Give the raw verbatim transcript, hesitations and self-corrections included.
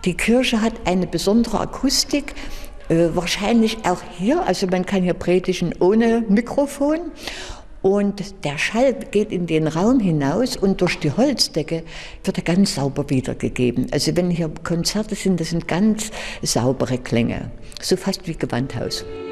Die Kirche hat eine besondere Akustik, äh, wahrscheinlich auch hier, also man kann hier predigen ohne Mikrofon. Und der Schall geht in den Raum hinaus und durch die Holzdecke wird er ganz sauber wiedergegeben. Also wenn hier Konzerte sind, das sind ganz saubere Klänge, so fast wie Gewandhaus.